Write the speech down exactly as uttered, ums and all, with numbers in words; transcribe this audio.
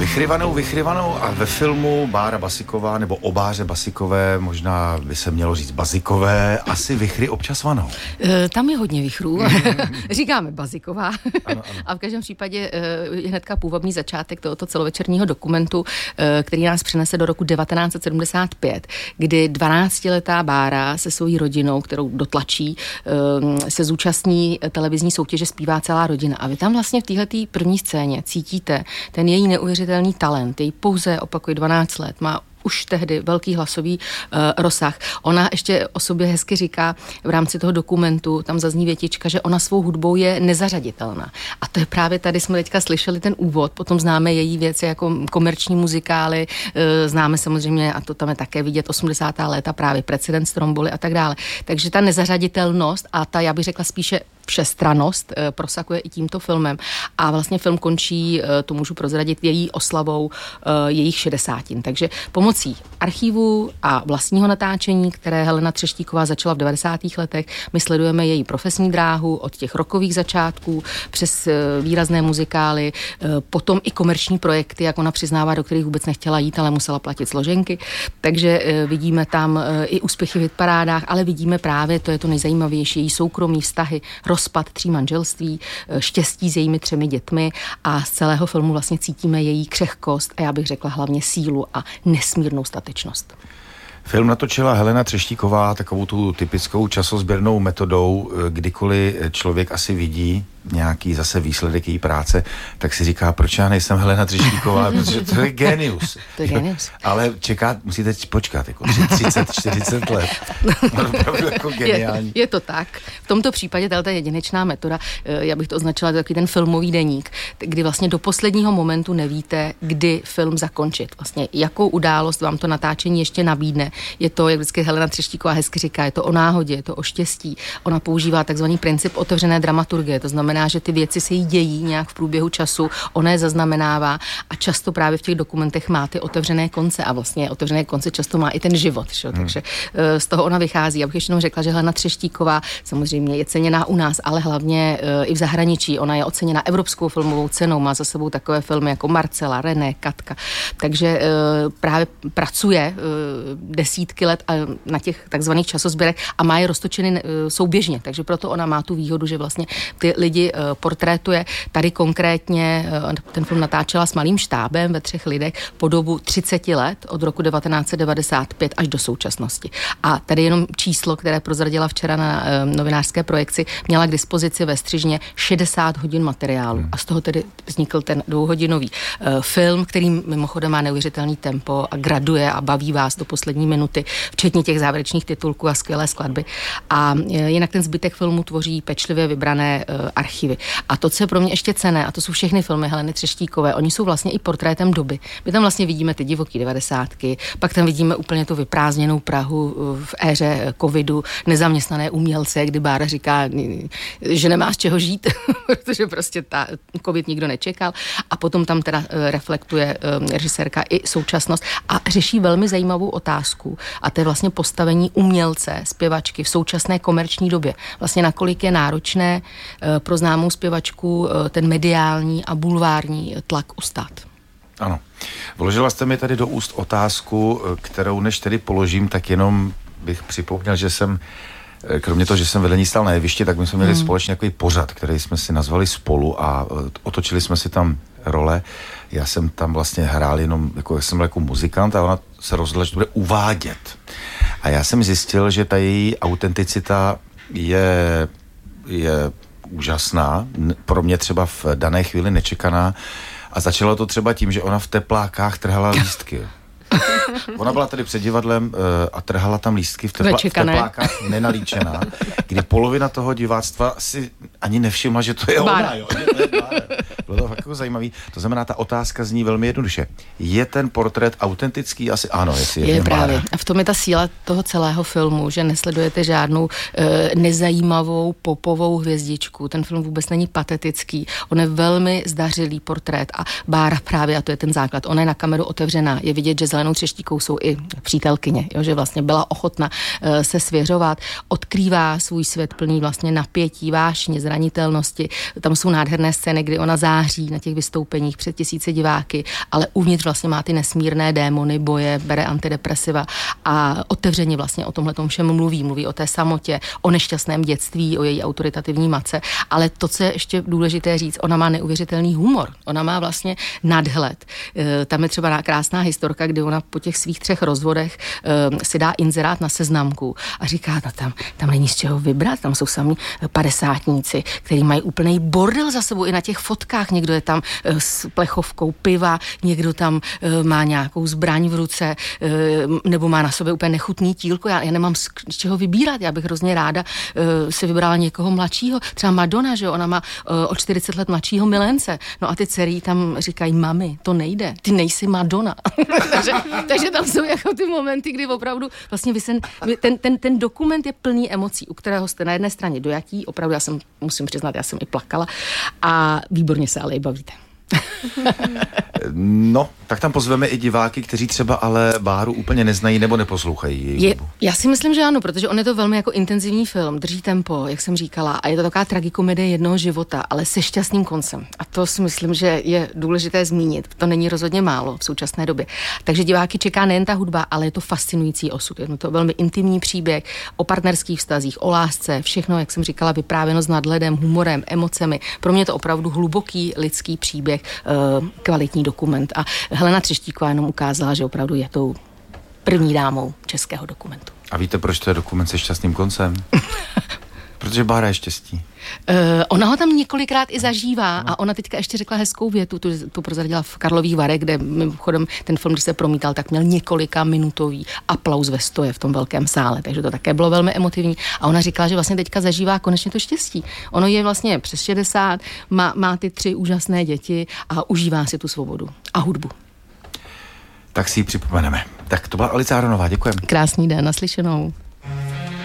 Vychryvanou, vychryvanou a ve filmu Bára Basiková, nebo o Báře Basikové, možná by se mělo říct Bazikové, asi vichry občas vanou. E, tam je hodně vichrů. Říkáme Baziková. Ano, ano. A v každém případě je hnedka původní začátek tohoto celovečerního dokumentu, který nás přenese do roku devatenáct set sedmdesát pět, kdy dvanáctiletá Bára se svojí rodinou, kterou dotlačí, se zúčastní televizní soutěže Zpívá celá rodina. A vy tam vlastně v téhleté první scéně cítíte ten její neuvěřitelný talent. Její pouze, opakuji, dvanáct let, má už tehdy velký hlasový uh, rozsah. Ona ještě o sobě hezky říká v rámci toho dokumentu, tam zazní větička, že ona svou hudbou je nezařaditelná. A to je právě tady, jsme teďka slyšeli ten úvod, potom známe její věci jako komerční muzikály, uh, známe samozřejmě, a to tam je také vidět, osmdesátá léta, právě Precedent, Stromboli a tak dále. Takže ta nezařaditelnost a ta, já bych řekla spíše všestrannost e, prosakuje i tímto filmem. A vlastně film končí, e, to můžu prozradit, její oslavou e, jejich šedesátin. Takže pomocí archívu a vlastního natáčení, které Helena Třeštíková začala v devadesátých letech, my sledujeme její profesní dráhu od těch rockových začátků přes e, výrazné muzikály, e, potom i komerční projekty, jak ona přiznává, do kterých vůbec nechtěla jít, ale musela platit složenky. Takže e, vidíme tam e, i úspěchy v hitparádách, ale vidíme právě, to je to nejzajímavější, její soukromí vztahy, rozpad tří manželství, štěstí s jejími třemi dětmi a z celého filmu vlastně cítíme její křehkost a já bych řekla hlavně sílu a nesmírnou statečnost. Film natočila Helena Třeštíková takovou tu typickou časozběrnou metodou, kdykoliv člověk asi vidí nějaký zase výsledek její práce, tak si říká, proč já nejsem Helena Třeštíková, protože to je génius. To je génius. Ale čekat, musíte počkat, jako třicet čtyřicet let. Opravdu jako geniální. Je, je to tak. V tomto případě tato jedinečná metoda, já bych to označila jako takový ten filmový deník, kdy vlastně do posledního momentu nevíte, kdy film zakončit. Vlastně jakou událost vám to natáčení ještě nabídne. Je to, jak vždycky Helena Třeštíková hezky říká, je to o náhodě, je to o štěstí. Ona používá takzvaný princip otevřené dramaturgie, to znamená, že ty věci se jí dějí nějak v průběhu času, ona je zaznamenává a často právě v těch dokumentech má ty otevřené konce a vlastně otevřené konce často má i ten život, hmm. takže z toho ona vychází. Já bych ještě jenom řekla, že Helena Třeštíková samozřejmě je ceněná u nás, ale hlavně i v zahraničí. Ona je oceněna Evropskou filmovou cenou, má za sebou takové filmy jako Marcela, René, Katka, takže právě pracuje desítky let na těch takzvaných časozběrech a má je roztočeny souběžně, takže proto ona má tu výhodu, že vlastně ty lidi portrétuje. Tady konkrétně ten film natáčela s malým štábem ve třech lidech po dobu třicet let od roku devatenáct set devadesát pět až do současnosti. A tady jenom číslo, které prozradila včera na novinářské projekci, měla k dispozici ve střižně šedesát hodin materiálu. A z toho tedy vznikl ten dvouhodinový film, který mimochodem má neuvěřitelný tempo a graduje a baví vás do poslední minuty, včetně těch závěrečných titulků a skvělé skladby. A jinak ten zbytek filmu tvoří pečlivě vybrané archivy. A to, co je pro mě ještě cenné, a to jsou všechny filmy Heleny Třeštíkové, oni jsou vlastně i portrétem doby. My tam vlastně vidíme ty divoký devadesátky, pak tam vidíme úplně tu vyprázdněnou Prahu v éře covidu, nezaměstnané umělce, kdy Bára říká, že nemá z čeho žít, protože prostě ta covid nikdo nečekal. A potom tam teda reflektuje režisérka i současnost a řeší velmi zajímavou otázku. A to je vlastně postavení umělce, zpěvačky v současné komerční době. Vlastně nakolik je náročné pro známou zpěvačku ten mediální a bulvární tlak ustát. Ano. Vložila jste mi tady do úst otázku, kterou než tedy položím, tak jenom bych připomněl, že jsem, kromě toho, že jsem vedle ní stál na jevišti, tak my jsme měli hmm. společně takový pořad, který jsme si nazvali Spolu a otočili jsme si tam role. Já jsem tam vlastně hrál jenom, jako jsem byl jako muzikant a ona se rozhodla, že to bude uvádět. A já jsem zjistil, že ta její autenticita je, je úžasná, pro mě třeba v dané chvíli nečekaná a začalo to třeba tím, že ona v teplákách trhala lístky. Ona byla tady před divadlem uh, a trhala tam lístky v, tepla, v teplákách nenalíčená, kdy polovina toho diváctva si ani nevšimla, že to je Bára. ona. Jo? Že to je Bára. Bylo to fakt jako zajímavý. To znamená, ta otázka zní velmi jednoduše. Je ten portrét autentický? Asi ano, jestli je, je právě. Bára. A v tom je ta síla toho celého filmu, že nesledujete žádnou e, nezajímavou popovou hvězdičku. Ten film vůbec není patetický. On je velmi zdařilý portrét a Bára právě, a to je ten základ, ona je na kameru otevřená. Je vidět, že s Helenou Třeštíkou jsou i přítelkyně, jo, že vlastně byla ochotna e, se svěřovat. Odkrývá svůj svět plný vlastně napětí, vášně, zranitelnosti. Tam jsou nádherné scény, kdy ona září na těch vystoupeních před tisíce diváky, ale uvnitř vlastně má ty nesmírné démony boje, bere antidepresiva a otevřeně vlastně o tomhletom všem mluví. Mluví o té samotě, o nešťastném dětství, o její autoritativní matce, ale to, co je ještě důležité říct, ona má neuvěřitelný humor. Ona má vlastně nadhled. E, tam je třeba krásná historka, kdy ona po těch svých třech rozvodech e, si dá inzerát na seznamku a říká, no tam, tam není z čeho vybrat, tam jsou sami padesátníci, kteří mají úplnej bordel za sebou i na těch fotkách. Někdo je tam e, s plechovkou piva, někdo tam e, má nějakou zbraň v ruce, e, nebo má na sobě úplně nechutný tílko. Já, já nemám z, z čeho vybírat, já bych hrozně ráda e, si vybrala někoho mladšího. Třeba Madonna, že jo, ona má e, o čtyřicet let mladšího milence. No a ty dcery tam říkají, mami, to nejde, ty nejsi Madonna. takže, takže tam jsou jako ty momenty, kdy opravdu vlastně vy sen, ten, ten, ten dokument je plný emocí, u kterého jste na jedné straně dojatí, opravdu já jsem, musím přiznat, já jsem i plakala a výborně se ale i bavíte. No, tak tam pozveme i diváky, kteří třeba ale Báru úplně neznají nebo neposlouchají. Je, já si myslím, že ano, protože on je to velmi jako intenzivní film, drží tempo, jak jsem říkala, a je to taková tragikomedie jednoho života, ale se šťastným koncem. A to si myslím, že je důležité zmínit. To není rozhodně málo v současné době. Takže diváky čeká nejen ta hudba, ale je to fascinující osud. Je to velmi intimní příběh o partnerských vztazích, o lásce, všechno, jak jsem říkala, vyprávěno s nadhledem, humorem, emocemi. Pro mě je to opravdu hluboký lidský příběh, kvalitní dokument. A Helena Třeštíková jenom ukázala, že opravdu je tou první dámou českého dokumentu. A víte, proč to je dokument se šťastným koncem? Protože Bára je štěstí. Uh, ona ho tam několikrát i zažívá no. A ona teďka ještě řekla hezkou větu, tu, tu prozradila v Karlových Varech, kde mimochodem ten film, když se promítal, tak měl několika minutový aplauz ve stoje v tom velkém sále, takže to také bylo velmi emotivní. A ona říkala, že vlastně teďka zažívá konečně to štěstí. Ono je vlastně přes šedesát, má, má ty tři úžasné děti a užívá si tu svobodu a hudbu. Tak si ji připomeneme. Tak to byla Alice Aronová, děkujeme. Krásný den, naslyšenou.